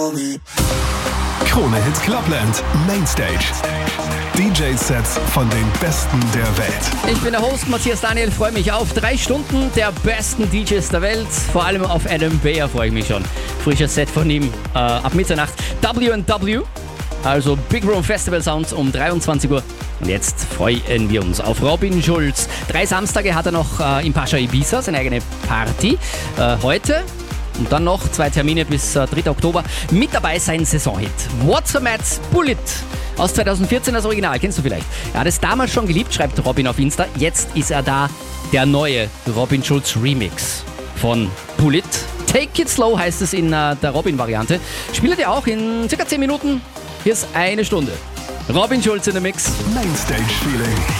Krone Hits Clubland Mainstage. DJ-Sets von den Besten der Welt. Ich bin der Host Matthias Daniel, freue mich auf 3 Stunden der besten DJs der Welt. Vor allem auf Adam Beyer freue ich mich schon. Frisches Set von ihm ab Mitternacht. W&W, also Big Room Festival Sounds um 23 Uhr. Und jetzt freuen wir uns auf Robin Schulz. 3 Samstage hat er noch in Pascha Ibiza, seine eigene Party. Heute und dann noch 2 Termine bis 3. Oktober. Mit dabei sein Saisonhit. What's a Mat's Bullet aus 2014, das Original, kennst du vielleicht. Er hat es damals schon geliebt, schreibt Robin auf Insta. Jetzt ist er da, der neue Robin Schulz Remix von Bullet. Take It Slow heißt es in der Robin-Variante. Spielt er auch in circa 10 Minuten. Hier ist 1 Stunde. Robin Schulz in der Mix. Mainstage Feeling.